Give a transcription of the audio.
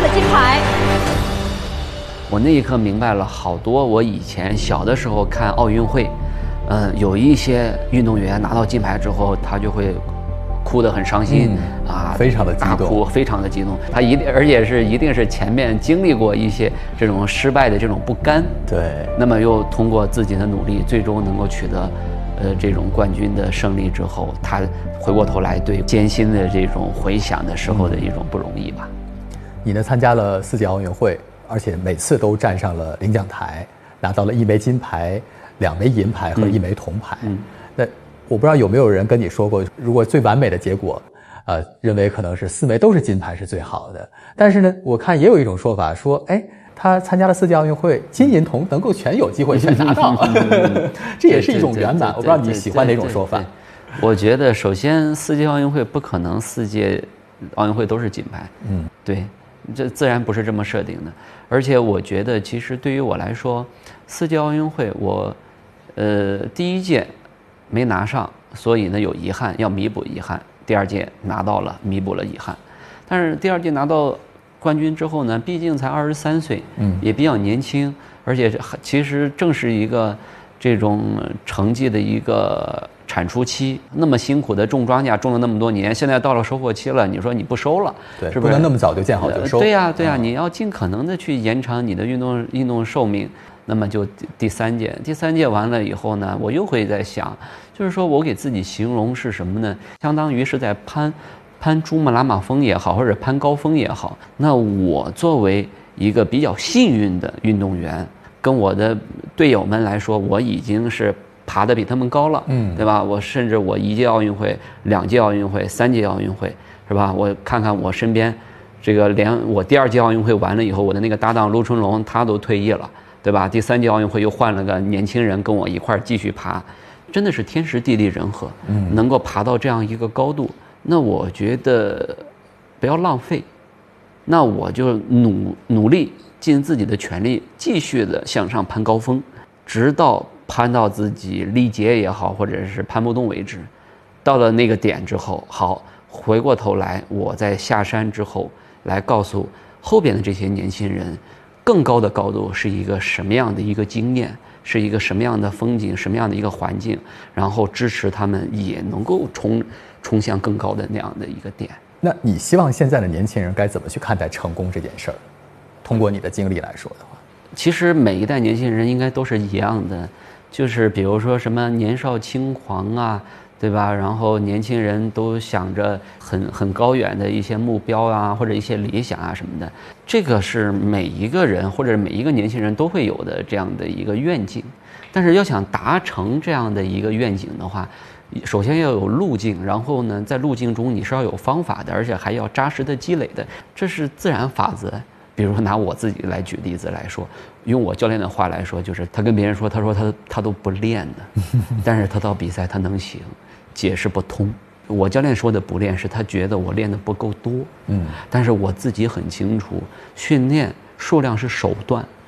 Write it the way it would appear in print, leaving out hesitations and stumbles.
的金牌。 我那一刻明白了好多，我以前小的时候看奥运会，有一些运动员拿到金牌之后，他就会哭得很伤心， 非常的激动， 大哭，非常的激动。他而且一定是前面经历过一些这种失败的这种不甘， 对， 那么又通过自己的努力，最终能够取得这种冠军的胜利之后，他回过头来对艰辛的这种回想的时候的一种不容易吧。 你呢参加了4届奥运会，而且每次都站上了领奖台，拿到了1枚金牌、2枚银牌和1枚铜牌。那我不知道有没有人跟你说过，如果最完美的结果，认为可能是4枚都是金牌是最好的。但是呢，我看也有一种说法说，他参加了4届奥运会，金银铜能够全有机会全拿到，这也是一种圆满。我不知道你喜欢哪种说法。 我觉得首先4届奥运会不可能4届奥运会都是金牌，对，这自然不是这么设定的。而且我觉得其实对于我来说，4届奥运会我第1届没拿上，所以呢有遗憾，要弥补遗憾。第2届拿到了，弥补了遗憾。但是第2届拿到冠军之后呢，毕竟才23岁，也比较年轻，而且其实正是一个这种成绩的一个产出期，那么辛苦的种庄稼种了那么多年，现在到了收获期了，你说你不收了， 对， 是不是？ 不能那么早就见好就收。 对呀，对呀，你要尽可能的去延长你的运动寿命。那么就第3届完了以后呢，我又会在想，就是说我给自己形容是什么呢？相当于是在攀珠穆朗玛峰也好，或者攀高峰也好。那我作为一个比较幸运的运动员，跟我的队友们来说，我已经是爬得比他们高了，对吧？我甚至我1届奥运会、2届奥运会、3届奥运会，是吧？我看看我身边，这个连我第2届奥运会完了以后，我的那个搭档陆春龙他都退役了，对吧？第3届奥运会又换了个年轻人跟我一块儿继续爬，真的是天时地利人和，能够爬到这样一个高度。那我觉得不要浪费，那我就努力尽自己的全力，继续的向上攀高峰，直到攀到自己力竭也好，或者是攀不动为止。到了那个点之后，好，回过头来，我在下山之后来告诉后边的这些年轻人，更高的高度是一个什么样的一个经验，是一个什么样的风景，什么样的一个环境，然后支持他们也能够冲向更高的那样的一个点。 那你希望现在的年轻人该怎么去看待成功这件事儿？通过你的经历来说的话， 其实每一代年轻人应该都是一样的，就是比如说什么年少轻狂啊，对吧？然后年轻人都想着很高远的一些目标啊，或者一些理想啊什么的，这个是每一个人或者每一个年轻人都会有的这样的一个愿景。但是要想达成这样的一个愿景的话，首先要有路径，然后呢，在路径中你是要有方法的，而且还要扎实的积累的，这是自然法则。比如拿我自己来举例子来说，用我教练的话来说，就是他跟别人说，他说他都不练的，但是他到比赛他能行，解释不通。我教练说的不练是他觉得我练的不够多，但是我自己很清楚，训练数量是手段，